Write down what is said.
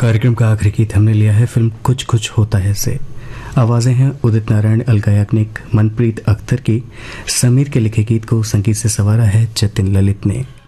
कार्यक्रम का आखिरी गीत हमने लिया है फिल्म कुछ कुछ होता है से। आवाजें हैं उदित नारायण, अलका याग्निक, मनप्रीत अख्तर की। समीर के लिखे गीत को संगीत से संवारा है जतिन ललित ने।